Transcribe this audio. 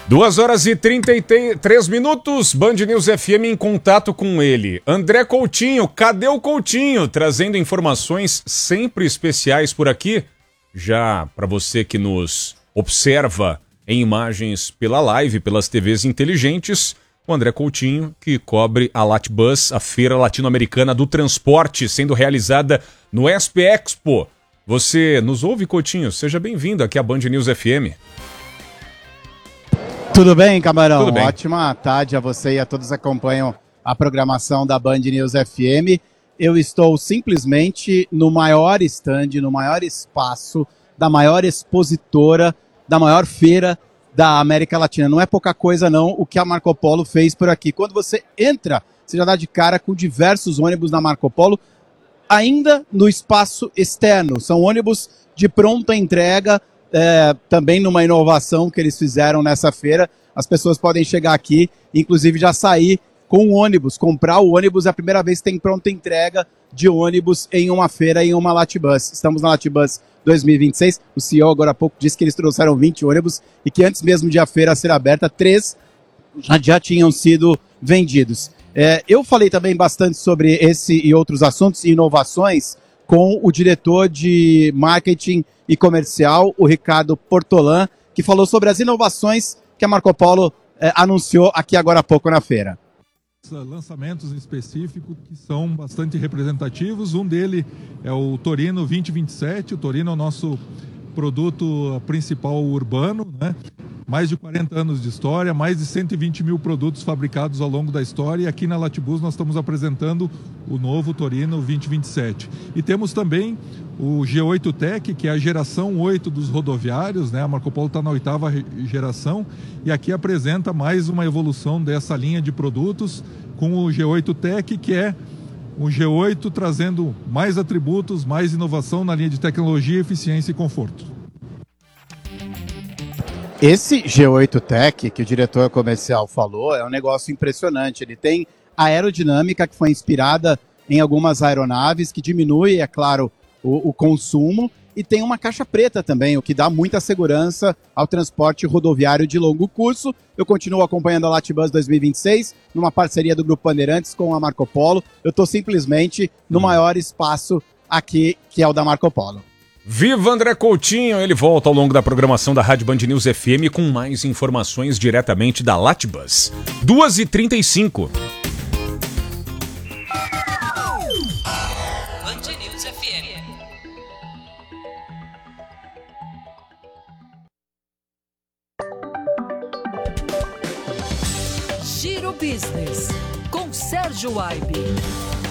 2h33, Band News FM em contato com ele. André Coutinho, cadê o Coutinho? Trazendo informações sempre especiais por aqui. Já para você que nos observa em imagens pela live, pelas TVs inteligentes, o André Coutinho, que cobre a Latbus, a Feira Latino-Americana do Transporte, sendo realizada no ESP Expo. Você nos ouve, Coutinho? Seja bem-vindo aqui à Band News FM. Tudo bem, Camarão? Tudo bem. Ótima tarde a você e a todos que acompanham a programação da Band News FM. Eu estou simplesmente no maior stand, no maior espaço, da maior expositora, da maior feira da América Latina. Não é pouca coisa, não, o que a Marco Polo fez por aqui. Quando você entra, você já dá de cara com diversos ônibus da Marco Polo, ainda no espaço externo. São ônibus de pronta entrega, também numa inovação que eles fizeram nessa feira. As pessoas podem chegar aqui, inclusive já sair com o ônibus, comprar o ônibus. É a primeira vez que tem pronta entrega de ônibus em uma feira, em uma Latbus. Estamos na Latbus 2026. O CEO agora há pouco disse que eles trouxeram 20 ônibus e que antes mesmo de a feira ser aberta, 3 já tinham sido vendidos. Eu falei também bastante sobre esse e outros assuntos e inovações com o diretor de marketing e comercial, o Ricardo Portolan, que falou sobre as inovações que a Marco Polo anunciou aqui agora há pouco na feira. Lançamentos em específico que são bastante representativos. Um dele é o Torino 2027. O Torino é o nosso produto principal urbano, né? Mais de 40 anos de história, mais de 120 mil produtos fabricados ao longo da história, e aqui na Latbus nós estamos apresentando o novo Torino 2027. E temos também o G8 Tech, que é a geração 8 dos rodoviários, né? A Marco Polo está na 8ª geração, e aqui apresenta mais uma evolução dessa linha de produtos com o G8 Tech, que é o G8 trazendo mais atributos, mais inovação na linha de tecnologia, eficiência e conforto. Esse G8 Tech que o diretor comercial falou é um negócio impressionante. Ele tem aerodinâmica que foi inspirada em algumas aeronaves, que diminui, é claro, o consumo, e tem uma caixa preta também, o que dá muita segurança ao transporte rodoviário de longo curso. Eu continuo acompanhando a Latbus 2026, numa parceria do Grupo Bandeirantes com a Marco Polo. Eu estou simplesmente no maior espaço aqui, que é o da Marco Polo. Viva André Coutinho! Ele volta ao longo da programação da Rádio Band News FM com mais informações diretamente da Latbus. 2h35. Band News FM. Giro Business, com Sérgio Aibe.